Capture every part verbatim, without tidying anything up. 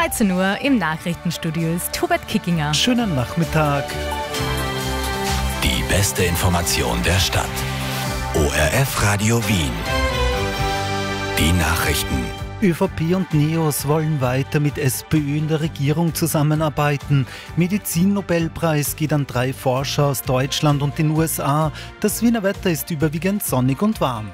dreizehn Uhr im Nachrichtenstudio ist Hubert Kickinger. Schönen Nachmittag. Die beste Information der Stadt. O R F Radio Wien. Die Nachrichten. ÖVP und NEOS wollen weiter mit SPÖ in der Regierung zusammenarbeiten. Medizin-Nobelpreis geht an drei Forscher aus Deutschland und den U S A. Das Wiener Wetter ist überwiegend sonnig und warm.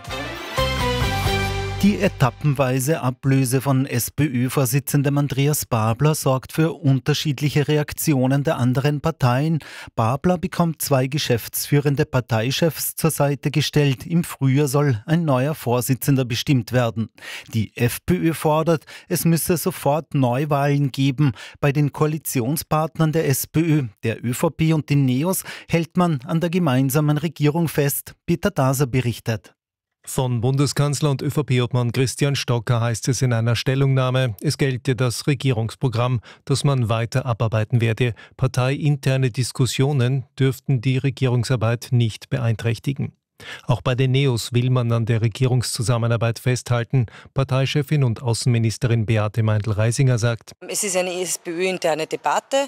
Die etappenweise Ablöse von SPÖ-Vorsitzendem Andreas Babler sorgt für unterschiedliche Reaktionen der anderen Parteien. Babler bekommt zwei geschäftsführende Parteichefs zur Seite gestellt. Im Frühjahr soll ein neuer Vorsitzender bestimmt werden. Die FPÖ fordert, es müsse sofort Neuwahlen geben. Bei den Koalitionspartnern der SPÖ, der ÖVP und den NEOS hält man an der gemeinsamen Regierung fest. Peter Daser berichtet. Von Bundeskanzler und ÖVP-Obmann Christian Stocker heißt es in einer Stellungnahme, es gelte das Regierungsprogramm, das man weiter abarbeiten werde. Parteiinterne Diskussionen dürften die Regierungsarbeit nicht beeinträchtigen. Auch bei den NEOS will man an der Regierungszusammenarbeit festhalten. Parteichefin und Außenministerin Beate Meindl-Reisinger sagt: Es ist eine SPÖ-interne Debatte.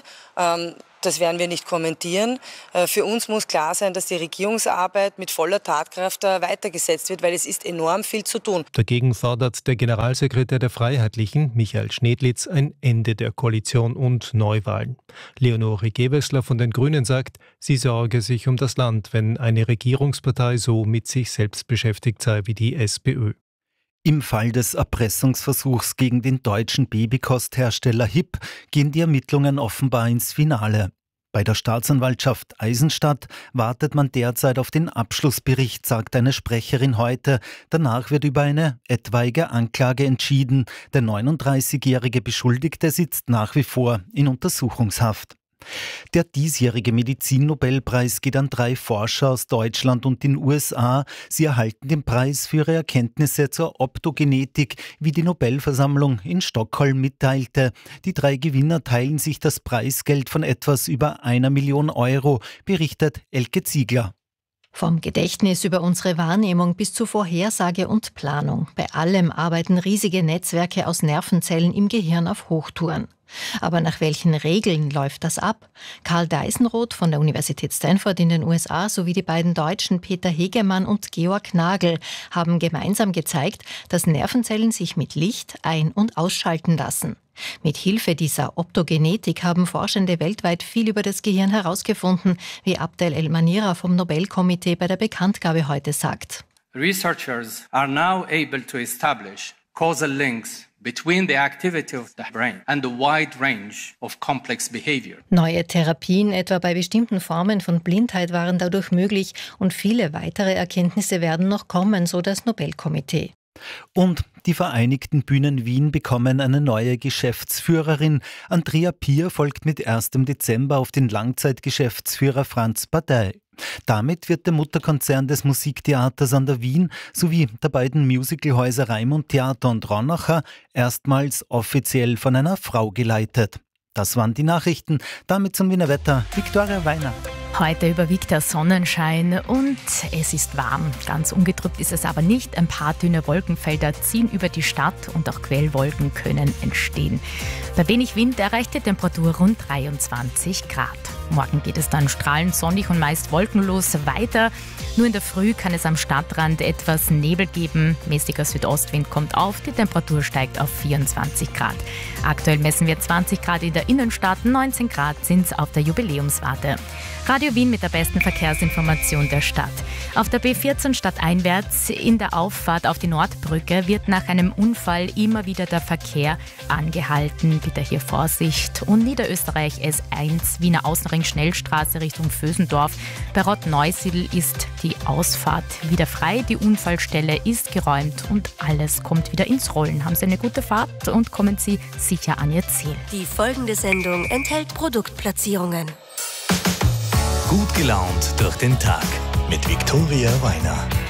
Das werden wir nicht kommentieren. Für uns muss klar sein, dass die Regierungsarbeit mit voller Tatkraft weitergesetzt wird, weil es ist enorm viel zu tun. Dagegen fordert der Generalsekretär der Freiheitlichen, Michael Schnedlitz, ein Ende der Koalition und Neuwahlen. Leonore Gewessler von den Grünen sagt, sie sorge sich um das Land, wenn eine Regierungspartei so mit sich selbst beschäftigt sei wie die SPÖ. Im Fall des Erpressungsversuchs gegen den deutschen Babykosthersteller H I P gehen die Ermittlungen offenbar ins Finale. Bei der Staatsanwaltschaft Eisenstadt wartet man derzeit auf den Abschlussbericht, sagt eine Sprecherin heute. Danach wird über eine etwaige Anklage entschieden. Der neununddreißigjährige Beschuldigte sitzt nach wie vor in Untersuchungshaft. Der diesjährige Medizin-Nobelpreis geht an drei Forscher aus Deutschland und den U S A. Sie erhalten den Preis für ihre Erkenntnisse zur Optogenetik, wie die Nobelversammlung in Stockholm mitteilte. Die drei Gewinner teilen sich das Preisgeld von etwas über einer Million Euro, berichtet Elke Ziegler. Vom Gedächtnis über unsere Wahrnehmung bis zu Vorhersage und Planung. Bei allem arbeiten riesige Netzwerke aus Nervenzellen im Gehirn auf Hochtouren. Aber nach welchen Regeln läuft das ab? Karl Deisenroth von der Universität Stanford in den U S A sowie die beiden Deutschen Peter Hegemann und Georg Nagel haben gemeinsam gezeigt, dass Nervenzellen sich mit Licht ein- und ausschalten lassen. Mit Hilfe dieser Optogenetik haben Forschende weltweit viel über das Gehirn herausgefunden, wie Abdel El-Manira vom Nobelkomitee bei der Bekanntgabe heute sagt. Researchers are now able to establish causal links between the activity of the brain and the wide range of complex behavior. Neue Therapien etwa bei bestimmten Formen von Blindheit waren dadurch möglich und viele weitere Erkenntnisse werden noch kommen, so das Nobelkomitee. Und die Vereinigten Bühnen Wien bekommen eine neue Geschäftsführerin. Andrea Pier folgt mit erstem Dezember auf den Langzeitgeschäftsführer Franz Bardei. Damit wird der Mutterkonzern des Musiktheaters an der Wien sowie der beiden Musicalhäuser Raimund Theater und Ronacher erstmals offiziell von einer Frau geleitet. Das waren die Nachrichten. Damit zum Wiener Wetter. Viktoria Weiner. Heute überwiegt der Sonnenschein und es ist warm. Ganz ungetrübt ist es aber nicht. Ein paar dünne Wolkenfelder ziehen über die Stadt und auch Quellwolken können entstehen. Bei wenig Wind erreicht die Temperatur rund dreiundzwanzig Grad. Morgen geht es dann strahlend sonnig und meist wolkenlos weiter. Nur in der Früh kann es am Stadtrand etwas Nebel geben. Mäßiger Südostwind kommt auf, die Temperatur steigt auf vierundzwanzig Grad. Aktuell messen wir zwanzig Grad in der Innenstadt, neunzehn Grad sind es auf der Jubiläumswarte. Radio Wien mit der besten Verkehrsinformation der Stadt. Auf der B vierzehn stadteinwärts in der Auffahrt auf die Nordbrücke wird nach einem Unfall immer wieder der Verkehr angehalten. Bitte hier Vorsicht. Und Niederösterreich S eins, Wiener Außenring Schnellstraße Richtung Vösendorf. Bei Rottneusiedl ist die Ausfahrt wieder frei. Die Unfallstelle ist geräumt und alles kommt wieder ins Rollen. Haben Sie eine gute Fahrt und kommen Sie sicher an Ihr Ziel. Die folgende Sendung enthält Produktplatzierungen. Gut gelaunt durch den Tag mit Viktoria Weiner.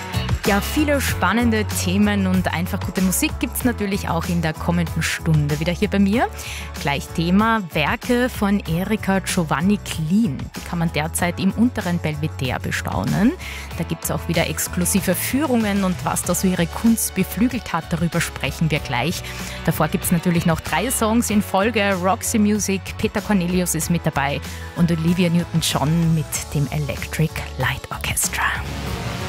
Ja, viele spannende Themen und einfach gute Musik gibt es natürlich auch in der kommenden Stunde. Wieder hier bei mir. Gleich Thema Werke von Erika Giovanni Klien. Die kann man derzeit im unteren Belvedere bestaunen. Da gibt es auch wieder exklusive Führungen und was da so ihre Kunst beflügelt hat, darüber sprechen wir gleich. Davor gibt es natürlich noch drei Songs in Folge. Roxy Music, Peter Cornelius ist mit dabei und Olivia Newton-John mit dem Electric Light Orchestra.